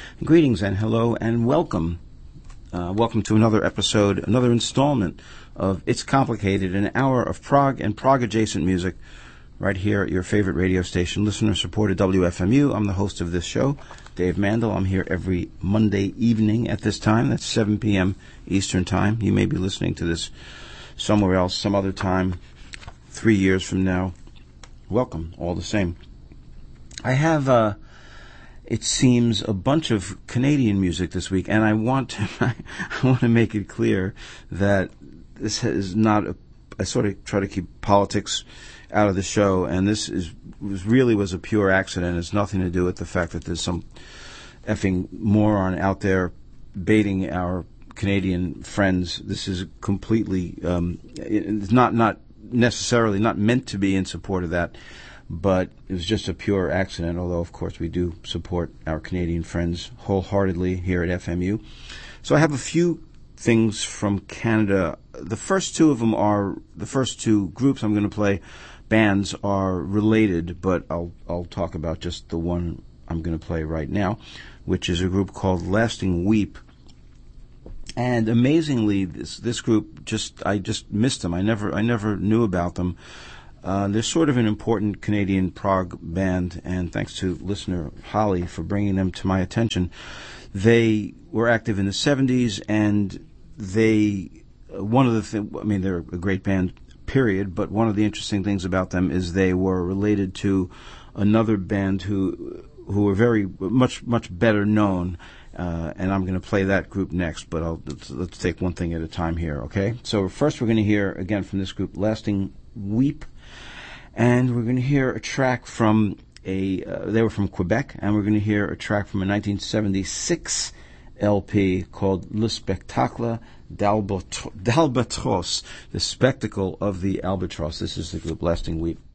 Greetings and hello and welcome. Welcome to another episode, another installment of It's Complicated, an hour of Prague and Prague-adjacent music right here at your favorite radio station, listener-supported WFMU. I'm the host of this show, Dave Mandel. I'm here every Monday evening at this time. That's 7 p.m. Eastern Time. You may be listening to this somewhere else, some other time, 3 years from now. Welcome, all the same. I have, it seems, a bunch of Canadian music this week, and I want to make it clear that this is not I sort of try to keep politics out of the show, and this was a pure accident. It's nothing to do with the fact that there's some effing moron out there baiting our Canadian friends. This is completely, it's not necessarily not meant to be in support of that, but it was just a pure accident, although, of course, we do support our Canadian friends wholeheartedly here at FMU. So I have a few things from Canada. The first two groups I'm going to play, bands, are related, but I'll talk about just the one I'm going to play right now, which is a group called Lasting Weep. And amazingly, this group, I just missed them. I never knew about them. They're sort of an important Canadian prog band, and thanks to listener Holly for bringing them to my attention. They were active in the 70s, and they're a great band, period, but one of the interesting things about them is they were related to another band who were very much better known. And I'm going to play that group next, but let's take one thing at a time here, okay? So first we're going to hear, again, from this group, Lasting Weep, and we're going to hear a track from they were from Quebec, and we're going to hear a track from a 1976 LP called Le Spectacle d'Albatros, the spectacle of the albatross. This is the group Lasting Weep.